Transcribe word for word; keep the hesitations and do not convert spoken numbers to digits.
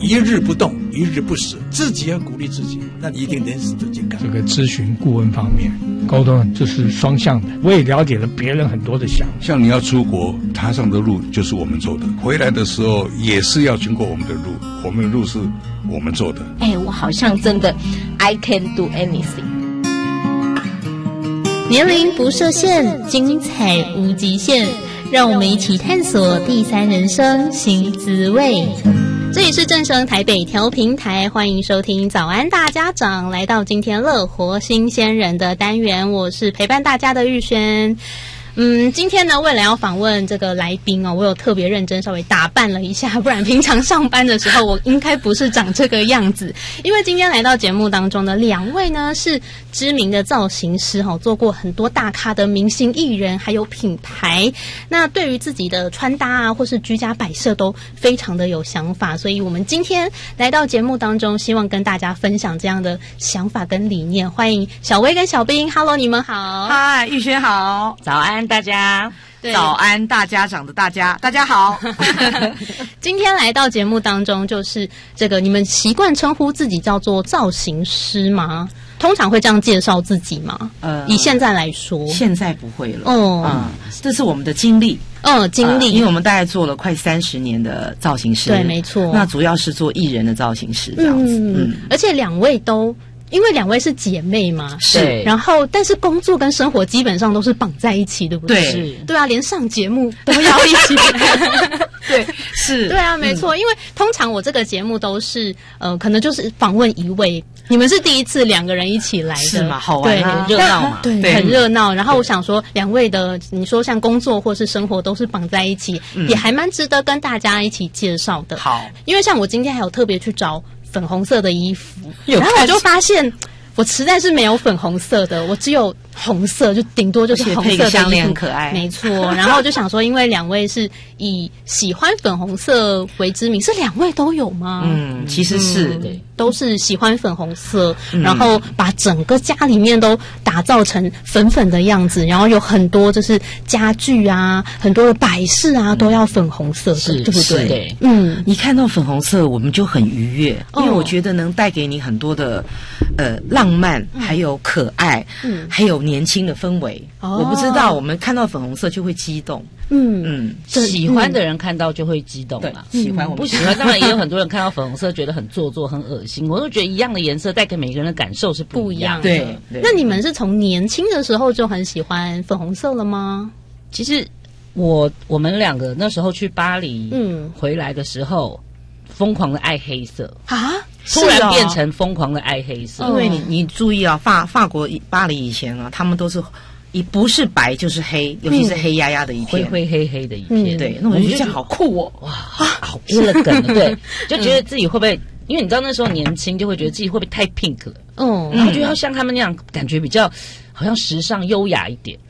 一日不动，一日不食，自己要鼓励自己，那你一定能使得劲干。 这个咨询顾问方面，沟通就是双向的，我也了解了别人很多的想法。 像你要出国，踏上的路就是我们走的，回来的时候也是要经过我们的路，我们的路是我们做的。 哎，我好像真的 I can do anything。 年龄不设限，精彩无极限，让我们一起探索第三人生新滋味。这里是正声台北调频台，欢迎收听早安大家长，来到今天乐活新鲜人的单元，我是陪伴大家的玉轩。嗯，今天呢，为了要访问这个来宾哦，我有特别认真稍微打扮了一下，不然平常上班的时候我应该不是长这个样子。因为今天来到节目当中的两位呢是知名的造型师哈、哦，做过很多大咖的明星艺人，还有品牌。那对于自己的穿搭啊，或是居家摆设都非常的有想法，所以我们今天来到节目当中，希望跟大家分享这样的想法跟理念。欢迎小薇跟小兵 ，Hello， 你们好。 嗨，玉轩好， 早安大家。 早安大家长的大家，大家好。 今天来到节目当中，就是这个你们习惯称呼自己叫做造型师吗？通常会这样介绍自己吗？呃，以现在来说， 现在不会了。 哦， 嗯，这是我们的经历。 嗯，经历、呃， 因为我们大概做了快三十年的造型师， 对，没错。 那主要是做艺人的造型师这样子。嗯， 嗯而且两位都。因为两位是姐妹嘛， 是， 然后但是工作跟生活基本上都是绑在一起，对不对？ 对， 对啊，连上节目都要一起。 对，是， 对啊，没错。嗯、因为通常我这个节目都是呃，可能就是访问一位，你们是第一次两个人一起来的， 是嘛？好玩啊，热闹嘛， 对，很热闹。然后我想说，两位的你说像工作或是生活都是绑在一起，嗯、也还蛮值得跟大家一起介绍的。 好， 因为像我今天还有特别去找粉红色的衣服，然后我就发现我实在是没有粉红色的，我只有红色，就顶多就是红色的项链很可爱， 没错。然后我就想说，因为两位是以喜欢粉红色为知名，是两位都有吗？ 嗯，其实是、嗯、 对，都是喜欢粉红色，嗯、然后把整个家里面都打造成粉粉的样子，然后有很多就是家具啊，很多的摆饰啊，都要粉红色的， 是对不对？ 对，嗯，一看到粉红色，我们就很愉悦，因为我觉得能带给你很多的呃浪漫，还有可爱，嗯，还有年轻的氛围。哦、我不知道，我们看到粉红色就会激动。 嗯嗯， 喜欢的人看到就会激动嘛。 喜欢我们不喜欢，当然也有很多人看到粉红色觉得很做作、很恶心。我都觉得一样的颜色带给每个人的感受是不一样的。 对，对那你们是从年轻的时候就很喜欢粉红色了吗？ 其实我我们两个那时候去巴黎，嗯，回来的时候疯狂的爱黑色啊。 突然变成疯狂的爱黑色， 因为你你注意啊，法法国巴黎以前啊，他们都是一不是白就是黑，尤其是黑压压的一片， 灰灰黑黑的一片。 嗯、对，那我就觉得这样好酷哦， 哇，好 elegant，对，就觉得自己会不会，因为你知道那时候年轻，就会觉得自己会不会太 pink 了，嗯，然后就要像他们那样，感觉比较好像时尚优雅一点。